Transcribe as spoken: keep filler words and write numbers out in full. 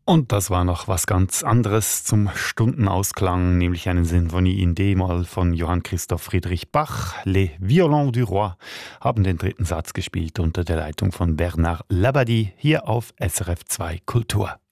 Und das war noch was ganz anderes zum Stundenausklang, nämlich eine Sinfonie in D-Moll von Johann Christoph Friedrich Bach. Les Violons du Roi haben den dritten Satz gespielt unter der Leitung von Bernard Labadie hier auf S R F zwei Kultur.